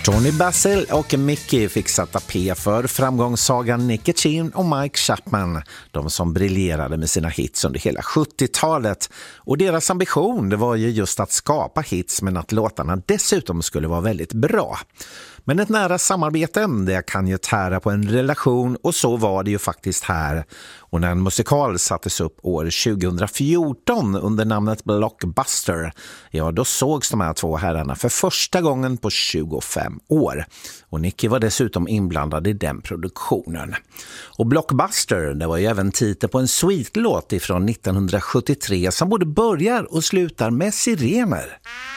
Tony Basil och Mickey fick sätta P för framgångssagan Nicky Chin och Mike Chapman, de som briljerade med sina hits under hela 70-talet. Och deras ambition, det var ju just att skapa hits, men att låtarna dessutom skulle vara väldigt bra. Men ett nära samarbete, det kan ju tära på en relation, och så var det ju faktiskt här. Och när en musikal sattes upp år 2014 under namnet Blockbuster, ja då sågs de här två herrarna för första gången på 25 år. Och Nicky var dessutom inblandad i den produktionen. Och Blockbuster, det var ju även titel på en sweet-låt ifrån 1973 som både börjar och slutar med sirener.